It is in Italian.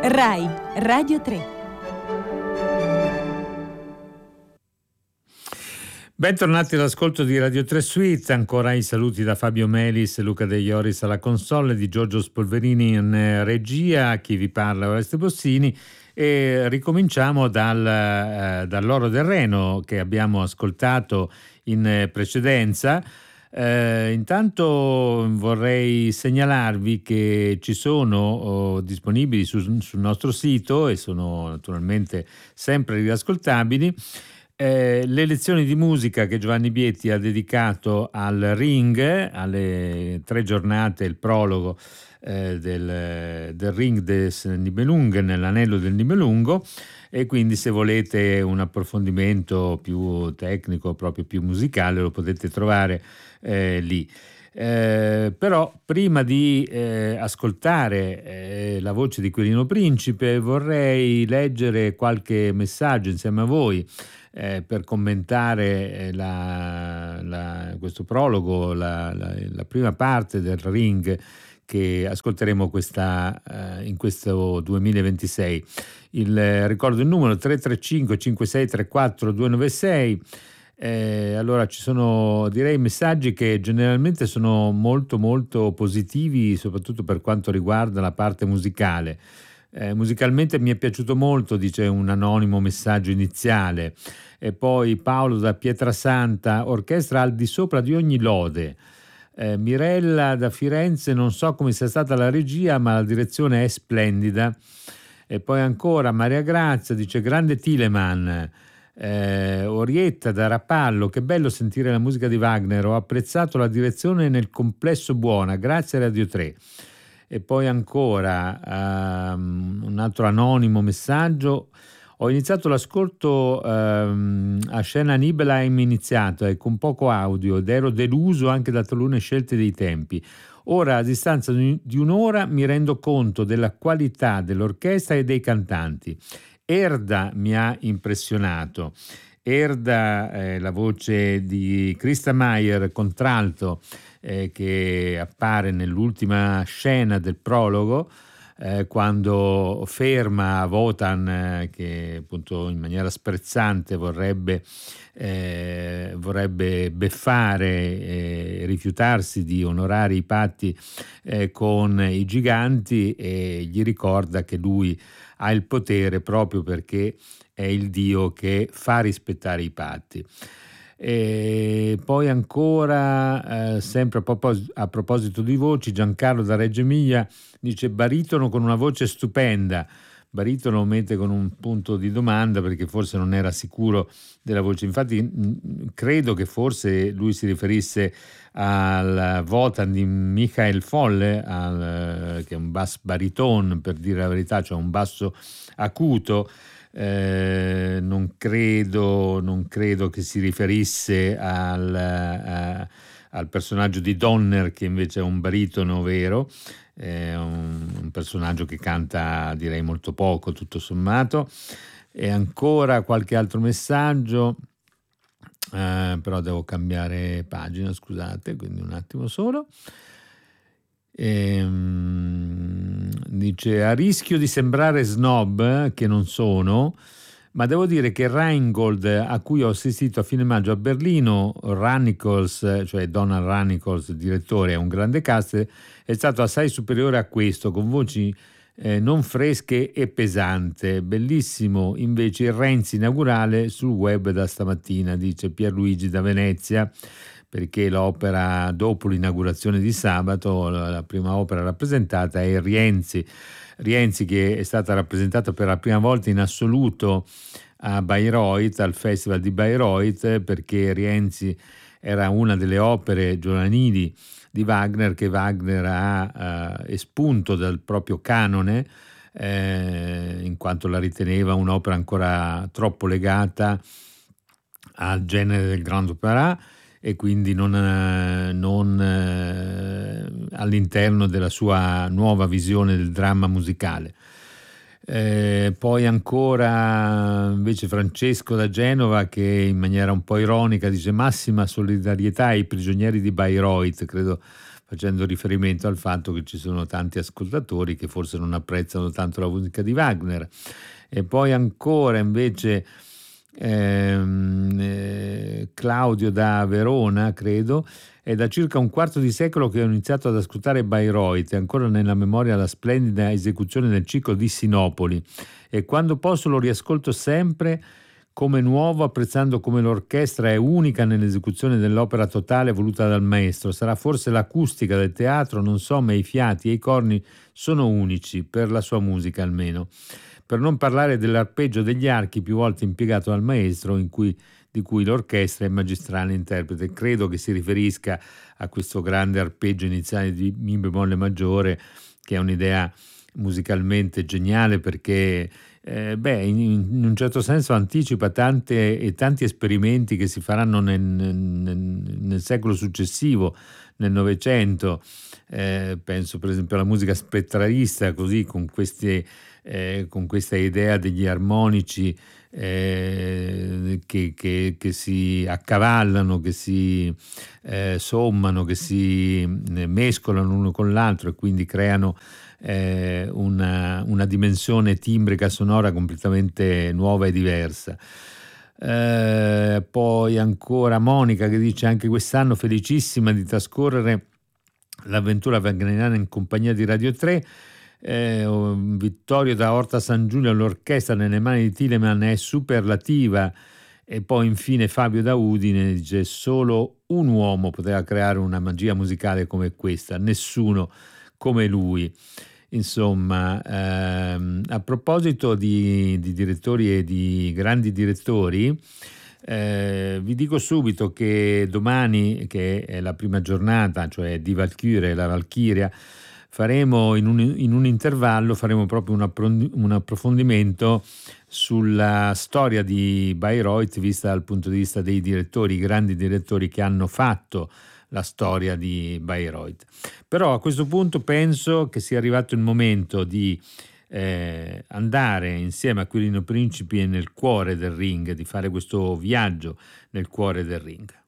Rai Radio 3. Bentornati all'ascolto di Radio 3 Suite, ancora i saluti da Fabio Melis e Luca De Ioris alla console, di Giorgio Spolverini in regia, chi vi parla Oreste Bossini, e ricominciamo dall'Oro del Reno che abbiamo ascoltato in precedenza. Intanto vorrei segnalarvi che ci sono disponibili sul nostro sito, e sono naturalmente sempre riascoltabili, le lezioni di musica che Giovanni Bietti ha dedicato al Ring, alle 3 giornate, il prologo del Ring des Nibelungen, nell'anello del Nibelungo, e quindi se volete un approfondimento più tecnico, proprio più musicale, lo potete trovare lì. Però prima di ascoltare la voce di Quirino Principe vorrei leggere qualche messaggio insieme a voi per commentare questo prologo, la prima parte del Ring che ascolteremo in questo 2026. Ricordo il numero 335 5634 296. Allora ci sono, direi, messaggi che generalmente sono molto molto positivi, soprattutto per quanto riguarda la parte musicale. Musicalmente mi è piaciuto molto, dice un anonimo messaggio iniziale. E poi Paolo da Pietrasanta: orchestra al di sopra di ogni lode. Mirella da Firenze: non so come sia stata la regia, ma la direzione è splendida. E poi ancora Maria Grazia dice: grande Telemann. Orietta da Rapallo: che bello sentire la musica di Wagner, ho apprezzato la direzione nel complesso, buona, grazie a Radio 3. E poi ancora un altro anonimo messaggio: ho iniziato l'ascolto a Scena Nibelheim iniziato, con poco audio, ed ero deluso anche da talune scelte dei tempi. Ora, a distanza di un'ora, mi rendo conto della qualità dell'orchestra e dei cantanti. Erda mi ha impressionato. Erda, la voce di Christa Meier, contralto, che appare nell'ultima scena del prologo, quando ferma Wotan, che appunto in maniera sprezzante vorrebbe beffare e rifiutarsi di onorare i patti con i giganti, e gli ricorda che lui ha il potere proprio perché è il dio che fa rispettare i patti. E poi ancora, sempre a proposito di voci, Giancarlo da Reggio Emilia dice: baritono con una voce stupenda. Baritono mette con un punto di domanda perché forse non era sicuro della voce. Infatti credo che forse lui si riferisse al Wotan di Michael Folle, che è un bass bariton, per dire la verità, cioè un basso acuto. Non credo che si riferisse al personaggio di Donner, che invece è un baritono vero, un personaggio che canta, direi, molto poco tutto sommato. E ancora qualche altro messaggio, però devo cambiare pagina, scusate, quindi un attimo solo. Dice: a rischio di sembrare snob, che non sono, ma devo dire che Rheingold, a cui ho assistito a fine maggio a Berlino, Rannichols, cioè Donald Rannichols, direttore, è un grande cast, è stato assai superiore a questo, con voci non fresche e pesante. Bellissimo invece il Renzi inaugurale sul web da stamattina, dice Pierluigi da Venezia, perché l'opera, dopo l'inaugurazione di sabato, la prima opera rappresentata è Rienzi, che è stata rappresentata per la prima volta in assoluto a Bayreuth, al Festival di Bayreuth, perché Rienzi era una delle opere giovanili di Wagner che Wagner ha espunto dal proprio canone, in quanto la riteneva un'opera ancora troppo legata al genere del Grand Opéra, e quindi non all'interno della sua nuova visione del dramma musicale. Poi ancora invece Francesco da Genova, che in maniera un po' ironica dice: massima solidarietà ai prigionieri di Bayreuth. Credo facendo riferimento al fatto che ci sono tanti ascoltatori che forse non apprezzano tanto la musica di Wagner. E poi ancora invece Claudio da Verona, credo, è da circa un quarto di secolo che ho iniziato ad ascoltare Bayreuth, ancora nella memoria la splendida esecuzione del ciclo di Sinopoli, e quando posso lo riascolto sempre come nuovo, apprezzando come l'orchestra è unica nell'esecuzione dell'opera totale voluta dal maestro. Sarà forse l'acustica del teatro, non so, ma i fiati e i corni sono unici, per la sua musica almeno. Per non parlare dell'arpeggio degli archi più volte impiegato dal maestro, di cui l'orchestra è magistrale interprete. Credo che si riferisca a questo grande arpeggio iniziale di Mi bemolle maggiore, che è un'idea musicalmente geniale, perché in un certo senso anticipa tanti esperimenti che si faranno nel secolo successivo, nel Novecento. Penso per esempio alla musica spettralista, così con questa idea degli armonici che si accavallano, che si sommano, che si mescolano l'uno con l'altro, e quindi creano una dimensione timbrica sonora completamente nuova e diversa. Poi ancora Monica che dice: anche quest'anno felicissima di trascorrere l'avventura wagneriana in compagnia di Radio 3. Vittorio da Orta San Giulio, l'orchestra nelle mani di Telemann è superlativa. E poi infine Fabio da Udine dice: solo un uomo poteva creare una magia musicale come questa, nessuno come lui. Insomma, a proposito di direttori e di grandi direttori, vi dico subito che domani, che è la prima giornata, cioè di Valkyrie, la Valchiria, faremo in un intervallo proprio un approfondimento sulla storia di Bayreuth vista dal punto di vista dei direttori, i grandi direttori che hanno fatto la storia di Bayreuth. Però a questo punto penso che sia arrivato il momento di andare insieme a Quirino Principi nel cuore del Ring, di fare questo viaggio nel cuore del Ring.